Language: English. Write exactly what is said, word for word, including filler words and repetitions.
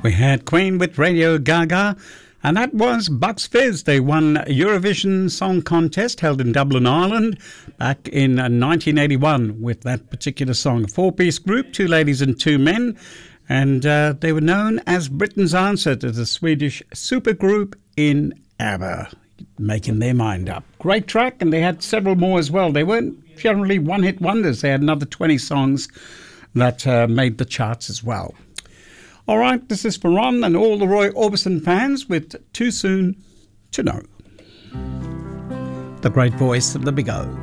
We had Queen with Radio Gaga, and that was Bucks Fizz. They won Eurovision Song Contest held in Dublin, Ireland, back in nineteen eighty-one with that particular song. A four-piece group, two ladies and two men, and uh, they were known as Britain's answer to the Swedish supergroup in ABBA, making their mind up. Great track, and they had several more as well. They weren't generally one-hit wonders. They had another twenty songs that uh, made the charts as well. All right, this is for Ron and all the Roy Orbison fans with Too Soon to Know. The great voice of the Big O.